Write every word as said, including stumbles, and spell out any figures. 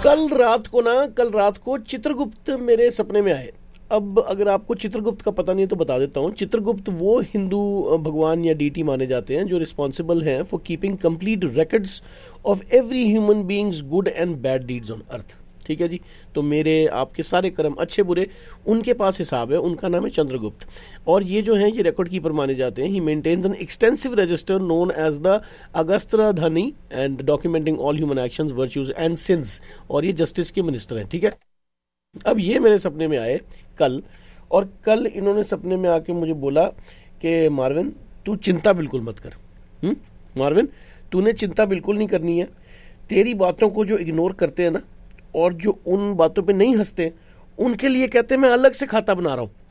कल रात को ना कल रात को चित्रगुप्त मेरे सपने में आए। अब अगर आपको चित्रगुप्त का पता नहीं है तो बता देता हूँ। चित्रगुप्त वो हिंदू भगवान या डीटी माने जाते हैं जो रिस्पॉन्सिबल हैं for keeping complete records of every human beings good and bad deeds on earth. ठीक है जी। तो मेरे आपके सारे कर्म अच्छे बुरे उनके पास हिसाब है। उनका नाम है चंद्रगुप्त और ये जो है ये रिकॉर्ड कीपर माने जाते हैं। ही maintains an extensive register known as the अगस्त्राधनी and documenting all human actions virtues and since. और ये जस्टिस के मिनिस्टर हैं। ठीक है। अब ये मेरे सपने में आए कल, और कल इन्होंने सपने में आके मुझे बोला कि मार्विन तू चिंता बिल्कुल मत कर। हम्म मार्विन तूने चिंता बिल्कुल नहीं करनी है। तेरी बातों को जो इग्नोर करते हैं ना और जो उन बातों पे नहीं हंसते उनके लिए कहते हैं मैं अलग से खाता बना रहा हूँ।